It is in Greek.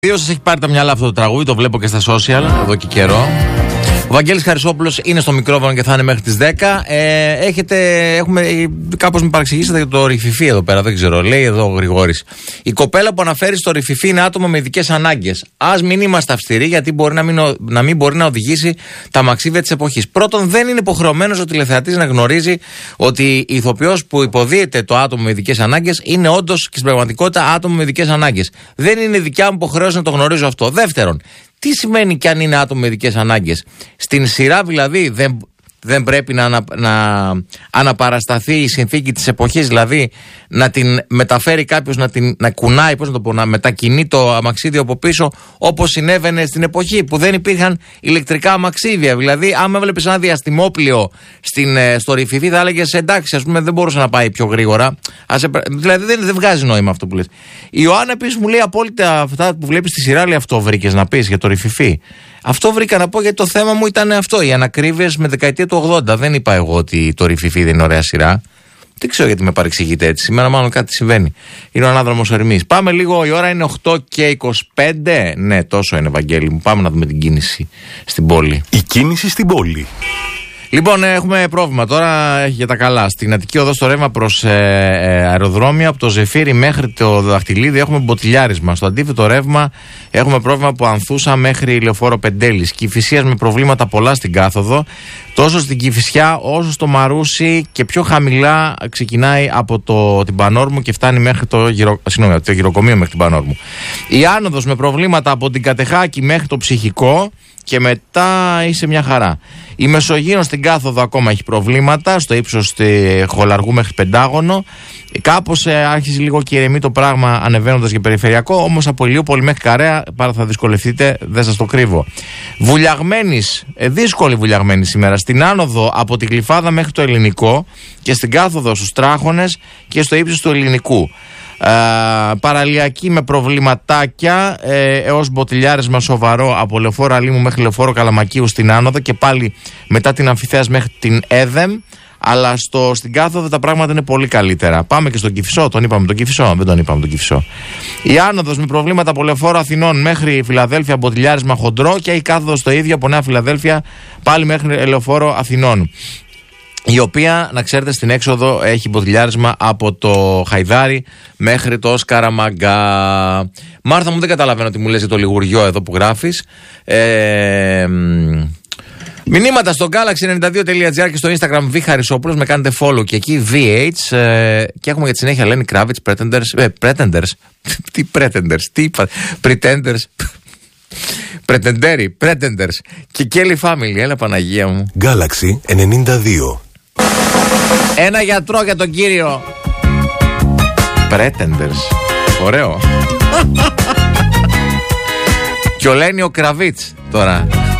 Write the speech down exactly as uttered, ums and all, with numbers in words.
Δύο σας έχει πάρει τα μυαλά αυτό το τραγούδι, το βλέπω και στα social εδώ και καιρό. Ο Βαγγέλης Χαρισόπουλος είναι στο μικρόφωνο και θα είναι μέχρι τις δέκα. Ε, έχετε, έχουμε, κάπως με παρεξηγήσατε για το ρηφιφί εδώ πέρα, δεν ξέρω. Λέει εδώ ο Γρηγόρης. Η κοπέλα που αναφέρει στο ρηφιφί είναι άτομο με ειδικές ανάγκες. Ας μην είμαστε αυστηροί, γιατί μπορεί να μην, να μην μπορεί να οδηγήσει τα μαξίβια της εποχής. Πρώτον, δεν είναι υποχρεωμένος ο τηλεθεατής να γνωρίζει ότι η ηθοποιός που υποδίεται το άτομο με ειδικές ανάγκες είναι όντως και στην πραγματικότητα άτομο με ειδικές ανάγκες. Δεν είναι δικιά μου υποχρέωση να το γνωρίζω αυτό. Δεύτερον, τι σημαίνει κι αν είναι άτομο με ειδικές ανάγκες? Στην σειρά δηλαδή δεν, δεν πρέπει να, ανα, να αναπαρασταθεί η συνθήκη της εποχής, δηλαδή να την μεταφέρει κάποιος, να την να κουνάει, πώς να το πω, να μετακινεί το αμαξίδιο από πίσω, όπως συνέβαινε στην εποχή που δεν υπήρχαν ηλεκτρικά αμαξίδια. Δηλαδή, άμα έβλεπες ένα διαστημόπλιο στην, στο ρηφιφί, θα έλεγες εντάξει, ας πούμε, δεν μπορούσε να πάει πιο γρήγορα. Ας, δηλαδή, δεν, δεν βγάζει νόημα αυτό που λες. Η Ιωάννα επίσης μου λέει απόλυτα αυτά που βλέπεις στη σειρά, λέει αυτό βρήκες να πεις για το ρηφιφί. Αυτό βρήκα να πω γιατί το θέμα μου ήταν αυτό. Οι ανακρίβειες με δεκαετία του ογδόντα. Δεν είπα εγώ ότι το ρηφιφί δεν είναι ωραία σειρά. Δεν ξέρω γιατί με παρεξηγείτε έτσι. Σήμερα μάλλον κάτι συμβαίνει. Είναι ο ανάδρομος Ερμής. Πάμε λίγο, η ώρα είναι οκτώ και είκοσι πέντε. Ναι, τόσο είναι, Βαγγέλη μου. Πάμε να δούμε την κίνηση στην πόλη. Η κίνηση στην πόλη. Λοιπόν, έχουμε πρόβλημα τώρα για τα καλά. Στην Αττική Οδό στο ρεύμα προς ε, ε, αεροδρόμια, από το Ζεφύρι μέχρι το Δαχτυλίδι έχουμε μποτιλιάρισμα. Στο αντίθετο ρεύμα έχουμε πρόβλημα από Ανθούσα μέχρι Λεωφόρο Πεντέλης. Κηφισίας με προβλήματα πολλά στην κάθοδο. Τόσο στην Κηφισιά όσο στο Μαρούσι και πιο χαμηλά ξεκινάει από το, την Πανόρμου και φτάνει μέχρι το, γυρο, συγνώμη, το γυροκομείο μέχρι την Πανόρμου. Η άνοδος με προβλήματα από την Κατεχάκη μέχρι το Ψυχικό και μετά είσαι μια χαρά. Η Μεσογείων στην κάθοδο ακόμα έχει προβλήματα, στο ύψος του Χολαργού μέχρι Πεντάγωνο. Κάπως ε, άρχισε λίγο και ηρεμεί το πράγμα ανεβαίνοντας για περιφερειακό, όμως από Ηλιούπολη μέχρι Καρέα πάρα θα δυσκολευτείτε, δεν σας το κρύβω. Βουλιαγμένης, ε, δύσκολη βουλιαγμένη σήμερα, στην άνοδο από την Γλυφάδα μέχρι το Ελληνικό και στην κάθοδο στους Τράχονες και στο ύψος του Ελληνικού. Uh, παραλιακή με προβληματάκια ε, έως μποτιλιάρισμα σοβαρό από Λεωφόρο Αλήμου μέχρι Λεωφόρο Καλαμακίου στην άνοδο και πάλι μετά την Αμφιθέας μέχρι την Έδεμ, αλλά στο, στην κάθοδο τα πράγματα είναι πολύ καλύτερα. Πάμε και στον Κηφισό, τον είπαμε τον Κηφισό, δεν τον είπαμε τον Κηφισό. Η άνοδος με προβλήματα από Λεωφόρο Αθηνών μέχρι Φιλαδέλφια, μποτιλιάρισμα χοντρό, και η κάθοδος το ίδιο από Νέα Φιλαδέλφια πάλι μέχρι Λεωφόρο Αθηνών, η οποία, να ξέρετε, στην έξοδο έχει μποτιλιάρισμα από το Χαϊδάρι μέχρι το Σκαραμαγκά. Μάρθα μου, δεν καταλαβαίνω τι μου λες για το Λιγουριό εδώ που γράφεις. Ε, μηνύματα στο Galaxy ενενήντα δύο τελεία τζι άρ και στο Instagram Β Χαρισόπουλος, με κάνετε follow και εκεί βι έιτς, ε, και έχουμε για τη συνέχεια Lenny Kravitz, Pretenders, ε, Pretenders, τι Pretenders, τι είπα, Pretenders, Pretenderi, Pretenders και Kelly Family, έλα Παναγία μου. Galaxy ενενήντα δύο. Ένα γιατρό για τον κύριο Pretenders. Ωραίο. Και ο Λένι ο Κραβίτς τώρα.